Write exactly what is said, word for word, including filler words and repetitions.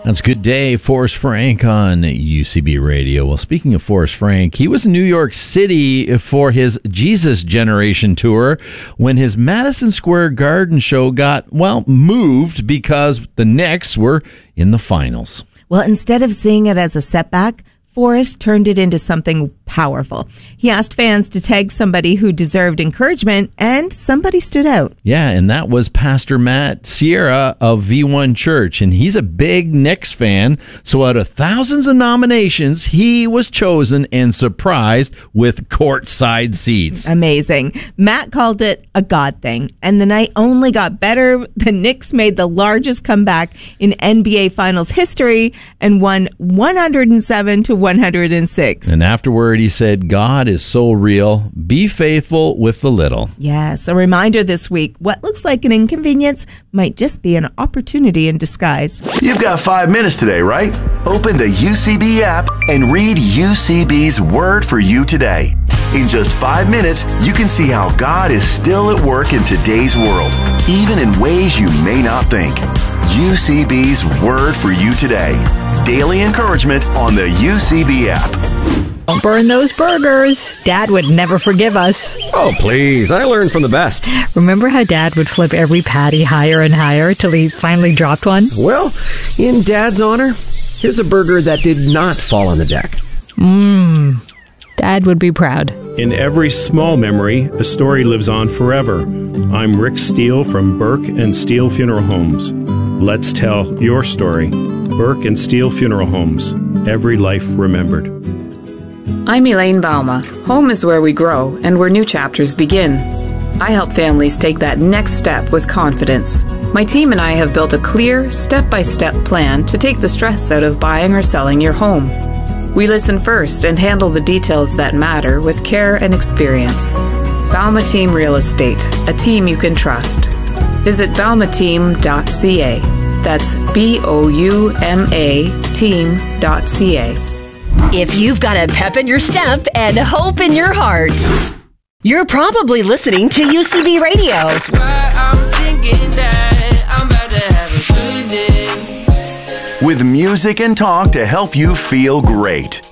That's Good Day, Forrest Frank on U C B Radio. Well, speaking of Forrest Frank, he was in New York City for his Jesus Generation tour when his Madison Square Garden show got, well, moved because the Knicks were in the finals. Well, instead of seeing it as a setback, Forrest turned it into something powerful. He asked fans to tag somebody who deserved encouragement, and somebody stood out. Yeah, and that was Pastor Matt Sierra of V one Church, and he's a big Knicks fan. So out of thousands of nominations, he was chosen and surprised with courtside seats. Amazing. Matt called it a God thing, and the night only got better. The Knicks made the largest comeback in N B A Finals history and won one hundred seven to one hundred six. And afterward, he said, God is so real. Be faithful with the little. Yes, a reminder this week, what looks like an inconvenience might just be an opportunity in disguise. You've got five minutes today, right? Open the U C B app and read U C B's Word for You today. In just five minutes, you can see how God is still at work in today's world, even in ways you may not think. U C B's Word for You today. Daily encouragement on the U C B app. Don't burn those burgers. Dad would never forgive us. Oh, please. I learned from the best. Remember how Dad would flip every patty higher and higher till he finally dropped one? Well, in Dad's honor, here's a burger that did not fall on the deck. Mmm. Dad would be proud. In every small memory, a story lives on forever. I'm Rick Steele from Burke and Steele Funeral Homes. Let's tell your story. Burke and Steele Funeral Homes. Every life remembered. I'm Elaine Bauma. Home is where we grow and where new chapters begin. I help families take that next step with confidence. My team and I have built a clear, step-by-step plan to take the stress out of buying or selling your home. We listen first and handle the details that matter with care and experience. Bauma Team Real Estate, a team you can trust. Visit bauma team dot c a. That's B O U M A team dot c a. If you've got a pep in your step and hope in your heart, you're probably listening to U C B Radio. That's why I'm singing that I'm about to have a good day. With music and talk to help you feel great.